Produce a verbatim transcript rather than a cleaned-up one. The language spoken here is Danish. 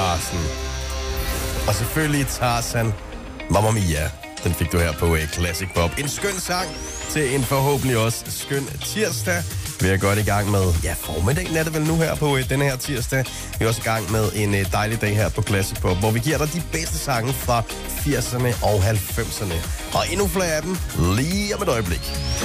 Larsen. Og selvfølgelig Tarzan, Mamma Mia. Den fik du her på uh, Classic Pop. En skøn sang til en forhåbentlig også skøn tirsdag. Vi er godt i gang med, ja, formiddagen er det vel nu her på uh, denne her tirsdag. Vi er også i gang med en uh, dejlig dag her på Classic Pop, hvor vi giver dig de bedste sange fra firserne og halvfemserne. Og endnu flere af dem lige om et øjeblik.